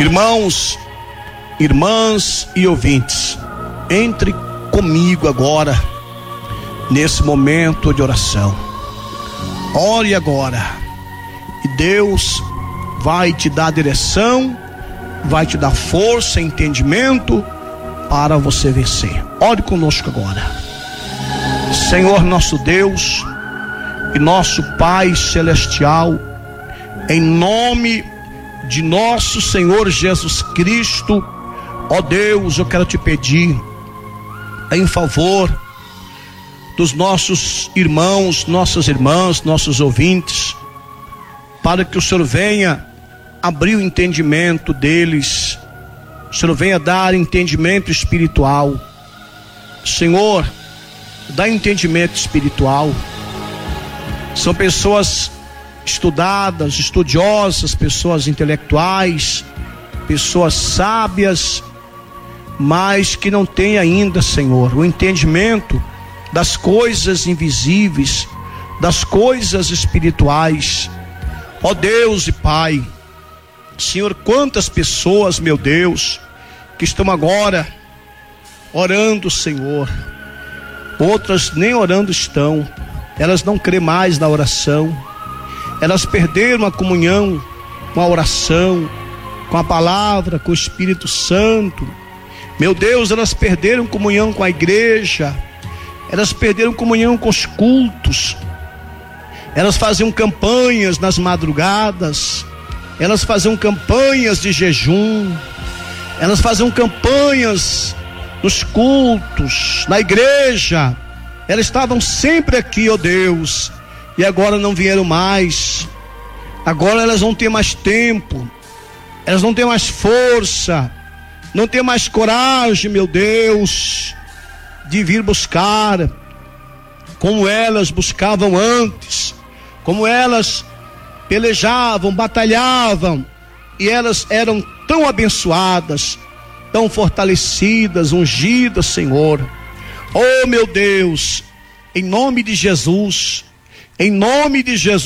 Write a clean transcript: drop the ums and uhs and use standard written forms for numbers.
Irmãos, irmãs e ouvintes, entre comigo agora, nesse momento de oração. Ore agora, e Deus vai te dar direção, vai te dar força e entendimento para você vencer. Ore conosco agora. Senhor nosso Deus e nosso Pai Celestial, em nome de nosso Senhor Jesus Cristo, ó Deus, eu quero te pedir em favor dos nossos irmãos, nossas irmãs, nossos ouvintes, para que o Senhor venha abrir o entendimento deles, o Senhor venha dar entendimento espiritual. Senhor, dá entendimento espiritual. São pessoas estudadas, estudiosas, pessoas intelectuais, pessoas sábias, mas que não têm ainda, Senhor, o entendimento das coisas invisíveis, das coisas espirituais. Ó Deus e Pai, Senhor, quantas pessoas, meu Deus, que estão agora orando, Senhor, outras nem orando estão, elas não crêem mais na oração, elas perderam a comunhão com a oração, com a palavra, com o Espírito Santo. Meu Deus, elas perderam comunhão com a igreja, elas perderam comunhão com os cultos, elas faziam campanhas nas madrugadas, elas faziam campanhas de jejum, elas faziam campanhas nos cultos, na igreja, elas estavam sempre aqui, ó Deus, e agora não vieram mais. Agora elas não têm mais tempo, elas não têm mais força, não têm mais coragem, meu Deus, de vir buscar como elas buscavam antes, como elas pelejavam, batalhavam, e elas eram tão abençoadas, tão fortalecidas, ungidas, Senhor. Oh meu Deus, em nome de Jesus, em nome de Jesus,